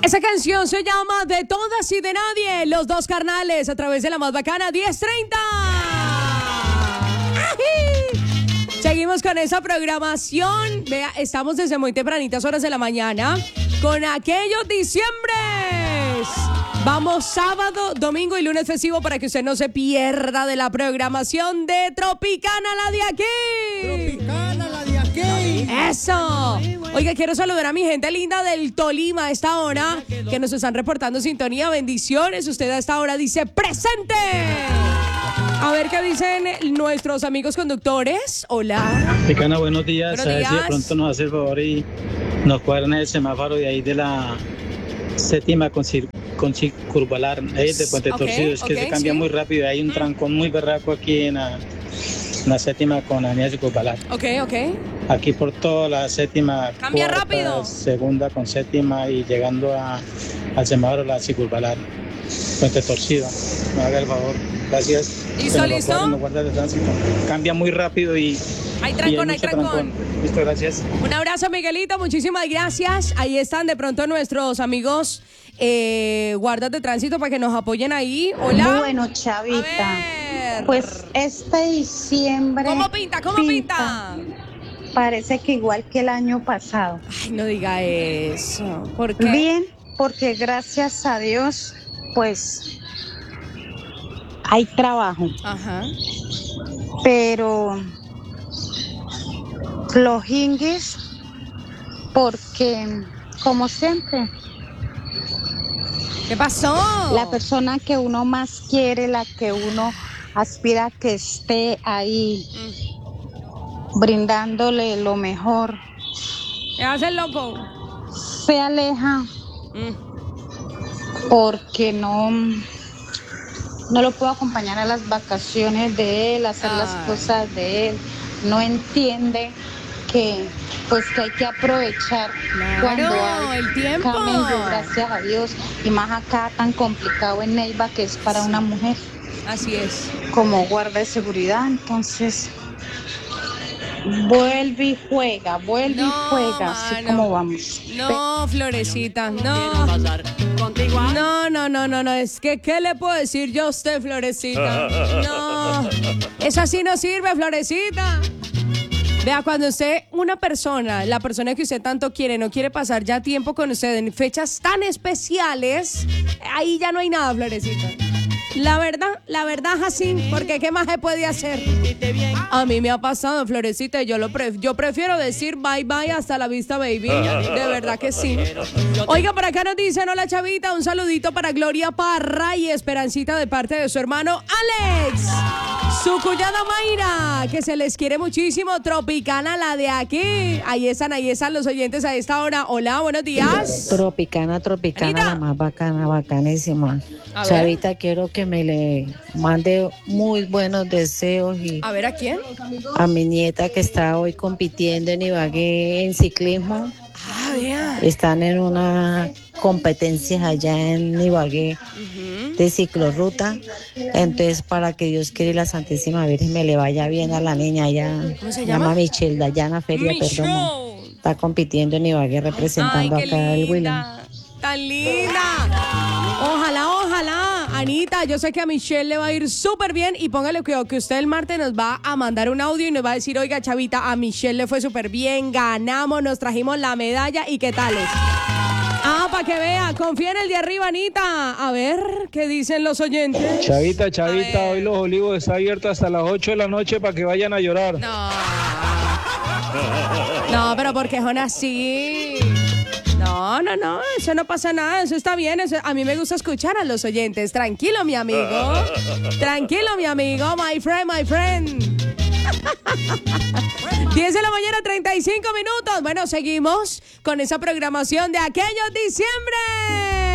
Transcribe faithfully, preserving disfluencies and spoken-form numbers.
Esa canción se llama De Todas y de Nadie, Los Dos Carnales, a través de la más bacana diez treinta. Seguimos con esa programación. Vea, estamos desde muy tempranitas horas de la mañana con aquellos diciembres. Vamos sábado, domingo y lunes festivo para que usted no se pierda de la programación de Tropicana, la de aquí. Tropicana, la de aquí. Eso. Oiga, quiero saludar a mi gente linda del Tolima a esta hora, que nos están reportando sintonía. Bendiciones. Usted a esta hora dice presente. A ver qué dicen nuestros amigos conductores. Hola. Picana, buenos días. Buenos a ver días. si de pronto nos hace el favor y nos cuadran el semáforo de ahí de la séptima con, cir con circunvalar, ahí de Puente Okay, Torcido. Es que okay, se cambia sí. muy rápido. Hay un trancón muy berraco aquí en la, en la séptima con avenida Circunvalar. Ok, ok. Aquí por toda la séptima. Cambia cuarta, rápido. Segunda con séptima y llegando a, al semáforo la circunvalar. Puente Torcido. Me haga el favor. Gracias. ¿Listo, Que nos lo listo? guarden, nos guarden el tránsito. Cambia muy rápido y Hay y trancón, hay mucho trancón. Listo, gracias. Un abrazo, Miguelito, muchísimas gracias. Ahí están de pronto nuestros amigos eh, guardas de tránsito para que nos apoyen ahí. Hola. Bueno, Chavita, A ver. pues este diciembre ¿Cómo pinta? ¿Cómo pinta? parece que igual que el año pasado. Ay, no diga eso. ¿Por qué? Bien, porque gracias a Dios, pues hay trabajo, Ajá. pero los hingues, porque como siempre, ¿Qué pasó? la persona que uno más quiere, la que uno aspira que esté ahí brindándole lo mejor, ¿Qué hace el loco? se aleja Mm. porque no, no lo puedo acompañar a las vacaciones de él, a hacer Ay. las cosas de él. No entiende que pues que hay que aprovechar Claro, cuando hay el tiempo. camello, gracias a Dios, y más acá tan complicado en Neiva, que es para una mujer Así es. como guarda de seguridad. Entonces vuelve y juega, vuelve No, y juega, así mano. como vamos. No, Florecita, no. No, no, no, no, no. Es que, ¿qué le puedo decir yo a usted, Florecita? No. Eso así no sirve, Florecita. Vea, cuando usted, una persona, la persona que usted tanto quiere, no quiere pasar ya tiempo con usted en fechas tan especiales, ahí ya no hay nada, Florecita. La verdad, la verdad es así, porque ¿qué más se puede hacer? A mí me ha pasado, Florecita, y yo, lo pre yo prefiero decir bye bye, hasta la vista, baby. De verdad que sí. Oiga, por acá nos dicen, hola, Chavita, un saludito para Gloria Parra y Esperancita de parte de su hermano Alex. Su cuñada Mayra, que se les quiere muchísimo. Tropicana, la de aquí. Ahí están, ahí están los oyentes a esta hora. Hola, buenos días. Tropicana, tropicana, Anita. la más bacana, bacanísima. A ver. Chavita, quiero que me le mande muy buenos deseos y A ver, ¿a quién? a mi nieta que está hoy compitiendo en Ibagué en ciclismo. Ah, vea. Están en una competencia allá en Ibagué de ciclorruta. Entonces, para que Dios quiera y la Santísima Virgen me le vaya bien a la niña allá. ¿Cómo se Se llama? llama Michelle Dayana Feria, Michelle. perdón. Está compitiendo en Ibagué Ay, representando qué acá el William. linda. Tan linda. Ojalá, ojalá. Anita, yo sé que a Michelle le va a ir súper bien y póngale cuidado que usted el martes nos va a mandar un audio y nos va a decir, oiga, Chavita, a Michelle le fue súper bien, ganamos, nos trajimos la medalla y qué tales. Ah, para que vea, confía en el de arriba, Anita. A ver, ¿qué dicen los oyentes? Chavita, A Chavita, ver. hoy Los Olivos está abierto hasta las ocho de la noche para que vayan a llorar. No. No, pero ¿por qué son así? No, no, no, eso no pasa nada, eso está bien. Eso, a mí me gusta escuchar a los oyentes. Tranquilo, mi amigo. Tranquilo, mi amigo. My friend, my friend. diez de la mañana, treinta y cinco minutos. Bueno, seguimos con esa programación de aquellos diciembre.